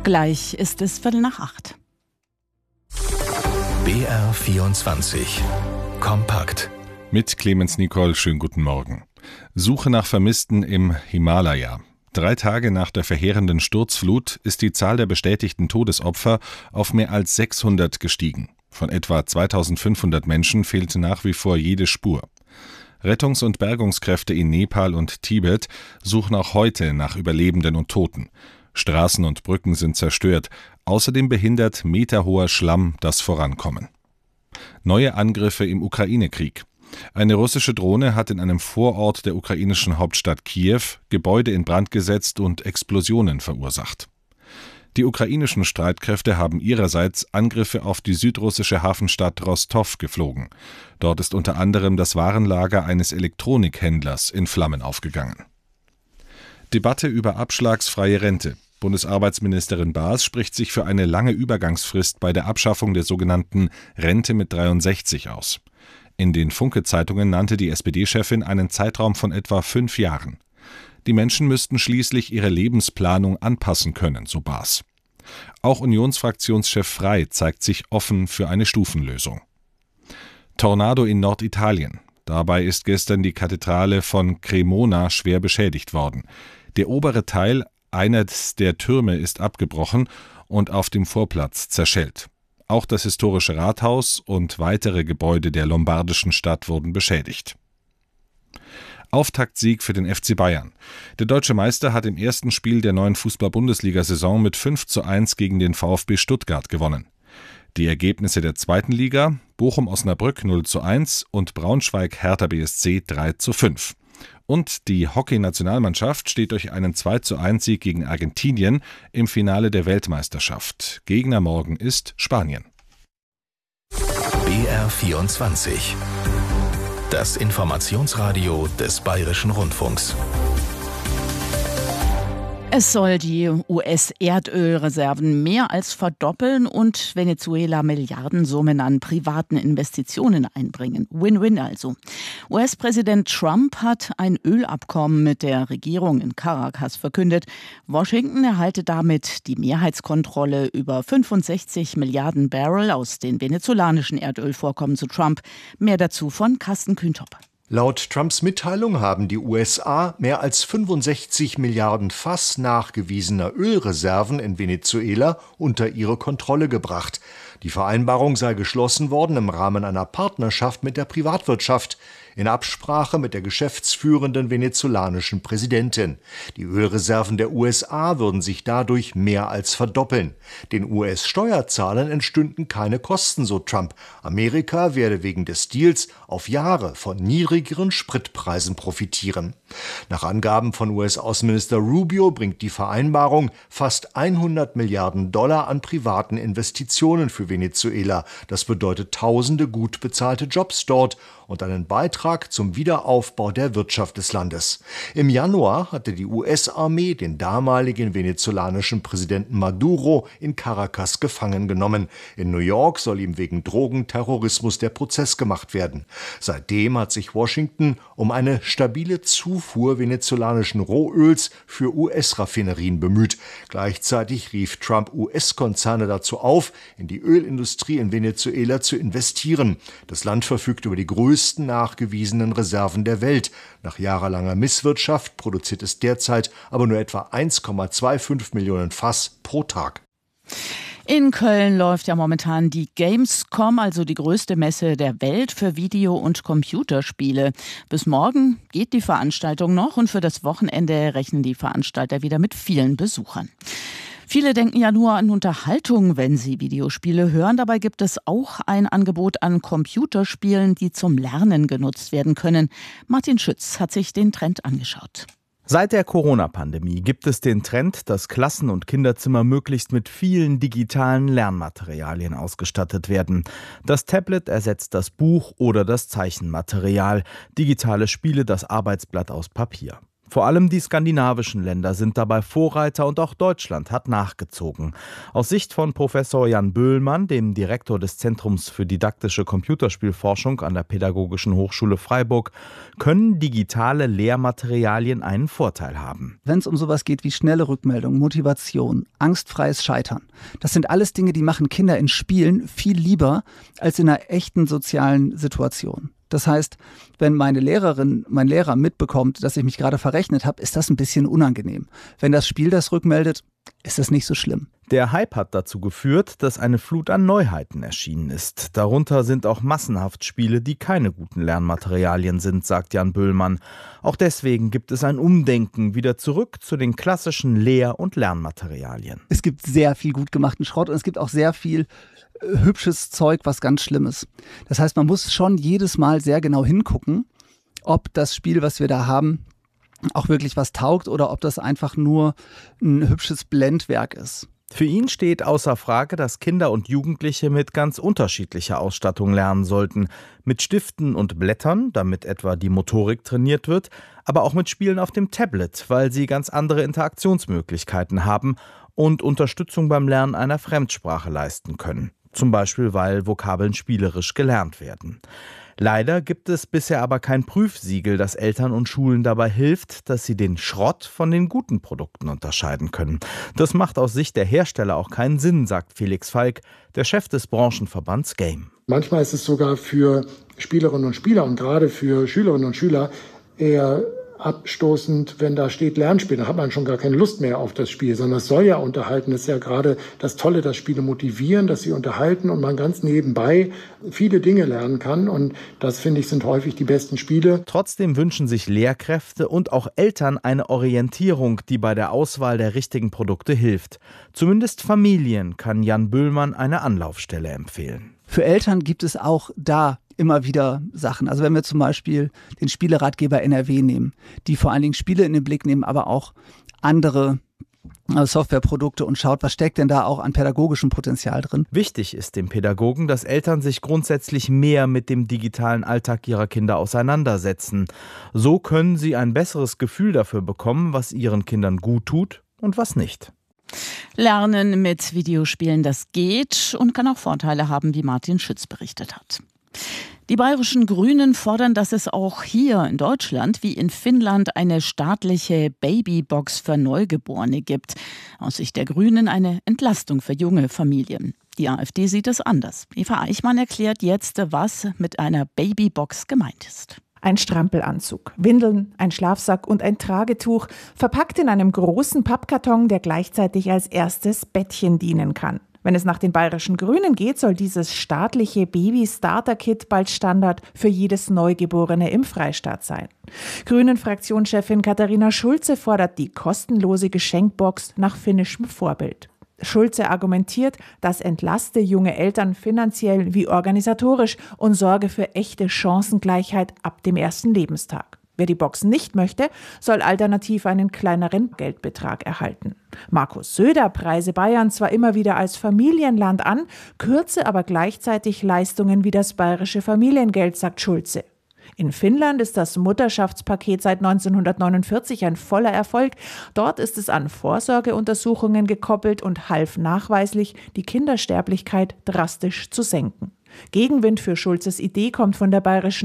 Gleich ist es 7:45. BR24 Kompakt. Mit Clemens Nicol, schönen guten Morgen. Suche nach Vermissten im Himalaya. 3 Tage nach der verheerenden Sturzflut ist die Zahl der bestätigten Todesopfer auf mehr als 600 gestiegen. Von etwa 2500 Menschen fehlt nach wie vor jede Spur. Rettungs- und Bergungskräfte in Nepal und Tibet suchen auch heute nach Überlebenden und Toten. Straßen und Brücken sind zerstört. Außerdem behindert meterhoher Schlamm das Vorankommen. Neue Angriffe im Ukraine-Krieg. Eine russische Drohne hat in einem Vorort der ukrainischen Hauptstadt Kiew Gebäude in Brand gesetzt und Explosionen verursacht. Die ukrainischen Streitkräfte haben ihrerseits Angriffe auf die südrussische Hafenstadt Rostow geflogen. Dort ist unter anderem das Warenlager eines Elektronikhändlers in Flammen aufgegangen. Debatte über abschlagsfreie Rente. Bundesarbeitsministerin Baas spricht sich für eine lange Übergangsfrist bei der Abschaffung der sogenannten Rente mit 63 aus. In den Funke-Zeitungen nannte die SPD-Chefin einen Zeitraum von etwa 5 Jahren. Die Menschen müssten schließlich ihre Lebensplanung anpassen können, so Baas. Auch Unionsfraktionschef Frey zeigt sich offen für eine Stufenlösung. Tornado in Norditalien. Dabei ist gestern die Kathedrale von Cremona schwer beschädigt worden. Der obere Teil eines der Türme ist abgebrochen und auf dem Vorplatz zerschellt. Auch das historische Rathaus und weitere Gebäude der lombardischen Stadt wurden beschädigt. Auftaktsieg für den FC Bayern. Der deutsche Meister hat im ersten Spiel der neuen Fußball-Bundesliga-Saison mit 5:1 gegen den VfB Stuttgart gewonnen. Die Ergebnisse der zweiten Liga: Bochum-Osnabrück 0:1 und Braunschweig-Hertha BSC 3:5. Und die Hockey-Nationalmannschaft steht durch einen 2:1-Sieg gegen Argentinien im Finale der Weltmeisterschaft. Gegner morgen ist Spanien. BR24 Das Informationsradio des Bayerischen Rundfunks. Es soll die US-Erdölreserven mehr als verdoppeln und Venezuela Milliardensummen an privaten Investitionen einbringen. Win-win also. US-Präsident Trump hat ein Ölabkommen mit der Regierung in Caracas verkündet. Washington erhalte damit die Mehrheitskontrolle über 65 Milliarden Barrel aus den venezolanischen Erdölvorkommen zu Trump. Mehr dazu von Carsten Kühntop. Laut Trumps Mitteilung haben die USA mehr als 65 Milliarden Fass nachgewiesener Ölreserven in Venezuela unter ihre Kontrolle gebracht. Die Vereinbarung sei geschlossen worden im Rahmen einer Partnerschaft mit der Privatwirtschaft, in Absprache mit der geschäftsführenden venezolanischen Präsidentin. Die Ölreserven der USA würden sich dadurch mehr als verdoppeln. Den US-Steuerzahlern entstünden keine Kosten, so Trump. Amerika werde wegen des Deals auf Jahre von niedrigeren Spritpreisen profitieren. Nach Angaben von US-Außenminister Rubio bringt die Vereinbarung fast 100 Milliarden Dollar an privaten Investitionen für Venezuela. Das bedeutet tausende gut bezahlte Jobs dort und einen Beitrag zum Wiederaufbau der Wirtschaft des Landes. Im Januar hatte die US-Armee den damaligen venezolanischen Präsidenten Maduro in Caracas gefangen genommen. In New York soll ihm wegen Drogenterrorismus der Prozess gemacht werden. Seitdem hat sich Washington um eine stabile Zufuhr venezolanischen Rohöls für US-Raffinerien bemüht. Gleichzeitig rief Trump US-Konzerne dazu auf, in die Ölindustrie in Venezuela zu investieren. Das Land verfügt über die größten nachgewiesenen Reserven der Welt. Nach jahrelanger Misswirtschaft produziert es derzeit aber nur etwa 1,25 Millionen Fass pro Tag. In Köln läuft ja momentan die Gamescom, also die größte Messe der Welt für Video- und Computerspiele. Bis morgen geht die Veranstaltung noch und für das Wochenende rechnen die Veranstalter wieder mit vielen Besuchern. Viele denken ja nur an Unterhaltung, wenn sie Videospiele hören. Dabei gibt es auch ein Angebot an Computerspielen, die zum Lernen genutzt werden können. Martin Schütz hat sich den Trend angeschaut. Seit der Corona-Pandemie gibt es den Trend, dass Klassen- und Kinderzimmer möglichst mit vielen digitalen Lernmaterialien ausgestattet werden. Das Tablet ersetzt das Buch oder das Zeichenmaterial, digitale Spiele das Arbeitsblatt aus Papier. Vor allem die skandinavischen Länder sind dabei Vorreiter und auch Deutschland hat nachgezogen. Aus Sicht von Professor Jan Böhlmann, dem Direktor des Zentrums für didaktische Computerspielforschung an der Pädagogischen Hochschule Freiburg, können digitale Lehrmaterialien einen Vorteil haben. Wenn es um sowas geht wie schnelle Rückmeldung, Motivation, angstfreies Scheitern, das sind alles Dinge, die machen Kinder in Spielen viel lieber als in einer echten sozialen Situation. Das heißt, wenn meine Lehrerin, mein Lehrer mitbekommt, dass ich mich gerade verrechnet habe, ist das ein bisschen unangenehm. Wenn das Spiel das rückmeldet, ist das nicht so schlimm. Der Hype hat dazu geführt, dass eine Flut an Neuheiten erschienen ist. Darunter sind auch massenhaft Spiele, die keine guten Lernmaterialien sind, sagt Jan Böhlmann. Auch deswegen gibt es ein Umdenken wieder zurück zu den klassischen Lehr- und Lernmaterialien. Es gibt sehr viel gut gemachten Schrott und es gibt auch sehr viel hübsches Zeug, was ganz schlimm ist. Das heißt, man muss schon jedes Mal sehr genau hingucken, ob das Spiel, was wir da haben, auch wirklich was taugt oder ob das einfach nur ein hübsches Blendwerk ist. Für ihn steht außer Frage, dass Kinder und Jugendliche mit ganz unterschiedlicher Ausstattung lernen sollten. Mit Stiften und Blättern, damit etwa die Motorik trainiert wird, aber auch mit Spielen auf dem Tablet, weil sie ganz andere Interaktionsmöglichkeiten haben und Unterstützung beim Lernen einer Fremdsprache leisten können. Zum Beispiel, weil Vokabeln spielerisch gelernt werden. Leider gibt es bisher aber kein Prüfsiegel, das Eltern und Schulen dabei hilft, dass sie den Schrott von den guten Produkten unterscheiden können. Das macht aus Sicht der Hersteller auch keinen Sinn, sagt Felix Falk, der Chef des Branchenverbands Game. Manchmal ist es sogar für Spielerinnen und Spieler und gerade für Schülerinnen und Schüler eher abstoßend, wenn da steht Lernspiel. Dann hat man schon gar keine Lust mehr auf das Spiel, sondern es soll ja unterhalten. Das ist ja gerade das Tolle, dass Spiele motivieren, dass sie unterhalten und man ganz nebenbei viele Dinge lernen kann. Und das, finde ich, sind häufig die besten Spiele. Trotzdem wünschen sich Lehrkräfte und auch Eltern eine Orientierung, die bei der Auswahl der richtigen Produkte hilft. Zumindest Familien kann Jan Böhlmann eine Anlaufstelle empfehlen. Für Eltern gibt es auch da immer wieder Sachen. Also wenn wir zum Beispiel den Spieleratgeber NRW nehmen, die vor allen Dingen Spiele in den Blick nehmen, aber auch andere Softwareprodukte und schaut, was steckt denn da auch an pädagogischem Potenzial drin. Wichtig ist dem Pädagogen, dass Eltern sich grundsätzlich mehr mit dem digitalen Alltag ihrer Kinder auseinandersetzen. So können sie ein besseres Gefühl dafür bekommen, was ihren Kindern gut tut und was nicht. Lernen mit Videospielen, das geht und kann auch Vorteile haben, wie Martin Schütz berichtet hat. Die bayerischen Grünen fordern, dass es auch hier in Deutschland wie in Finnland eine staatliche Babybox für Neugeborene gibt. Aus Sicht der Grünen eine Entlastung für junge Familien. Die AfD sieht es anders. Eva Eichmann erklärt jetzt, was mit einer Babybox gemeint ist. Ein Strampelanzug, Windeln, ein Schlafsack und ein Tragetuch, verpackt in einem großen Pappkarton, der gleichzeitig als erstes Bettchen dienen kann. Wenn es nach den bayerischen Grünen geht, soll dieses staatliche Baby-Starter-Kit bald Standard für jedes Neugeborene im Freistaat sein. Grünen-Fraktionschefin Katharina Schulze fordert die kostenlose Geschenkbox nach finnischem Vorbild. Schulze argumentiert, das entlaste junge Eltern finanziell wie organisatorisch und sorge für echte Chancengleichheit ab dem ersten Lebenstag. Wer die Box nicht möchte, soll alternativ einen kleineren Geldbetrag erhalten. Markus Söder preise Bayern zwar immer wieder als Familienland an, kürze aber gleichzeitig Leistungen wie das bayerische Familiengeld, sagt Schulze. In Finnland ist das Mutterschaftspaket seit 1949 ein voller Erfolg. Dort ist es an Vorsorgeuntersuchungen gekoppelt und half nachweislich, die Kindersterblichkeit drastisch zu senken. Gegenwind für Schulzes Idee kommt von der bayerischen